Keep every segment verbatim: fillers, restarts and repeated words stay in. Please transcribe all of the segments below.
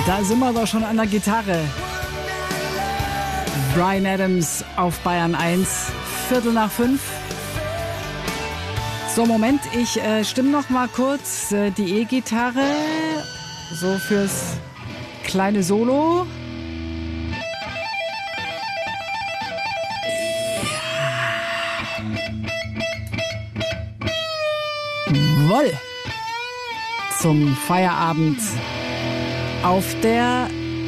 Da sind wir doch schon an der Gitarre. Bryan Adams auf Bayern eins, Viertel nach fünf. So, Moment, ich äh, stimme noch mal kurz äh, die E-Gitarre, so fürs kleine Solo. Jawohl! Zum Feierabend auf der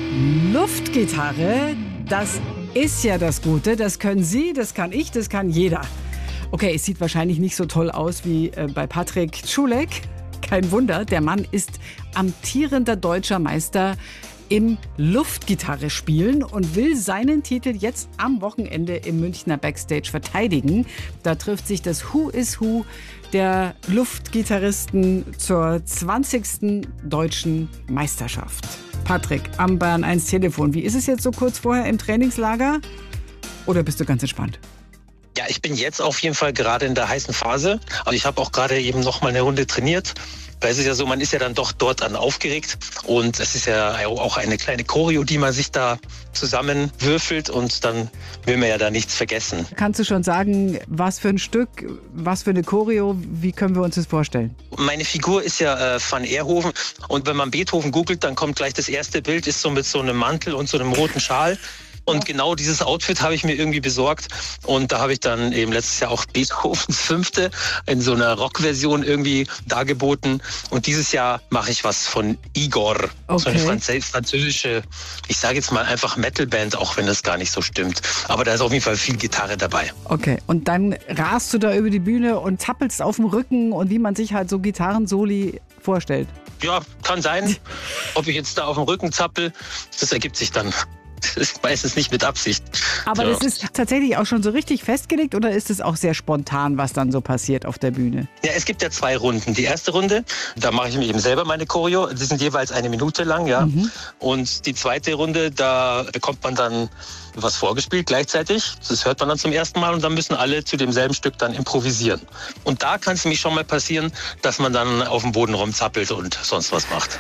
Luftgitarre. Das ist ja das Gute. Das können Sie, das kann ich, das kann jeder. Okay, es sieht wahrscheinlich nicht so toll aus wie äh, bei Patrik Czulek. Kein Wunder, der Mann ist amtierender deutscher Meister im Luftgitarre spielen und will seinen Titel jetzt am Wochenende im Münchner Backstage verteidigen. Da trifft sich das Who is Who der Luftgitarristen zur zwanzigsten deutschen Meisterschaft. Patrik, am Bayern eins Telefon. Wie ist es jetzt so kurz vorher im Trainingslager? Oder bist du ganz entspannt? Ja, ich bin jetzt auf jeden Fall gerade in der heißen Phase. Aber ich habe auch gerade eben noch mal eine Runde trainiert. Weil es ist ja so, man ist ja dann doch dort dann aufgeregt. Und es ist ja auch eine kleine Choreo, die man sich da zusammenwürfelt. Und dann will man ja da nichts vergessen. Kannst du schon sagen, was für ein Stück, was für eine Choreo, wie können wir uns das vorstellen? Meine Figur ist ja äh, Van Aerhoven. Und wenn man Beethoven googelt, dann kommt gleich das erste Bild, ist so mit so einem Mantel und so einem roten Schal. Und genau dieses Outfit habe ich mir irgendwie besorgt. Und da habe ich dann eben letztes Jahr auch Beethovens Fünfte in so einer Rockversion irgendwie dargeboten. Und dieses Jahr mache ich was von Igor. Okay. So eine Französ- französische, ich sage jetzt mal einfach Metalband, auch wenn das gar nicht so stimmt. Aber da ist auf jeden Fall viel Gitarre dabei. Okay, und dann rast du da über die Bühne und zappelst auf dem Rücken und wie man sich halt so Gitarrensoli vorstellt. Ja, kann sein. Ob ich jetzt da auf dem Rücken zappel, das ergibt sich dann. Das ist meistens nicht mit Absicht. Aber so. Das ist tatsächlich auch schon so richtig festgelegt oder ist es auch sehr spontan, was dann so passiert auf der Bühne? Ja, es gibt ja zwei Runden. Die erste Runde, da mache ich mir eben selber meine Choreo. Die sind jeweils eine Minute lang, ja. Mhm. Und die zweite Runde, da bekommt man dann was vorgespielt gleichzeitig. Das hört man dann zum ersten Mal und dann müssen alle zu demselben Stück dann improvisieren. Und da kann es nämlich schon mal passieren, dass man dann auf dem Boden rumzappelt und sonst was macht.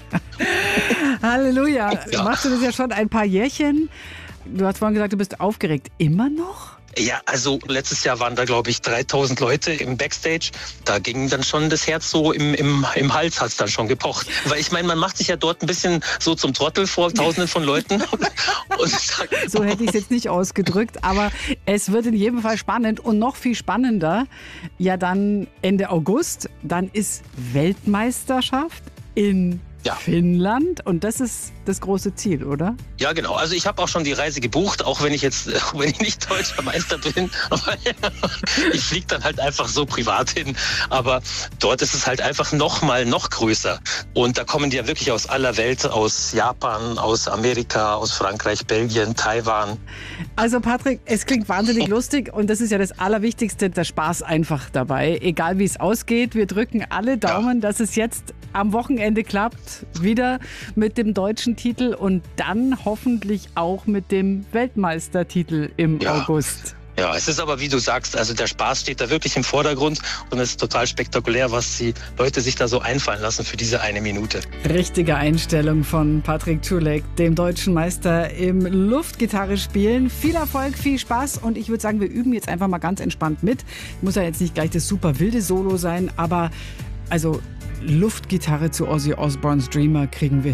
Halleluja. Ja. Machst du das ja schon ein paar Jährchen? Du hast vorhin gesagt, du bist aufgeregt. Immer noch? Ja, also letztes Jahr waren da, glaube ich, dreitausend Leute im Backstage. Da ging dann schon das Herz so im, im, im Hals, hat es dann schon gepocht. Weil ich meine, man macht sich ja dort ein bisschen so zum Trottel vor tausenden von Leuten. Und so hätte ich es jetzt nicht ausgedrückt, aber es wird in jedem Fall spannend und noch viel spannender. Ja, dann Ende August, dann ist Weltmeisterschaft in Ja. Finnland und das ist das große Ziel, oder? Ja, genau. Also ich habe auch schon die Reise gebucht, auch wenn ich jetzt, auch wenn ich nicht deutscher Meister bin. Ich fliege dann halt einfach so privat hin. Aber dort ist es halt einfach noch mal noch größer. Und da kommen die ja wirklich aus aller Welt, aus Japan, aus Amerika, aus Frankreich, Belgien, Taiwan. Also Patrik, es klingt wahnsinnig lustig und das ist ja das Allerwichtigste, der Spaß einfach dabei. Egal wie es ausgeht, wir drücken alle Daumen, ja, dass es jetzt am Wochenende klappt, wieder mit dem deutschen Titel und dann hoffentlich auch mit dem Weltmeistertitel im ja. August. Ja, es ist aber, wie du sagst, also der Spaß steht da wirklich im Vordergrund und es ist total spektakulär, was die Leute sich da so einfallen lassen für diese eine Minute. Richtige Einstellung von Patrik Czulek, dem deutschen Meister im Luftgitarre spielen. Viel Erfolg, viel Spaß und ich würde sagen, wir üben jetzt einfach mal ganz entspannt mit. Muss ja jetzt nicht gleich das super wilde Solo sein, aber also Luftgitarre zu Ozzy Osbournes Dreamer kriegen wir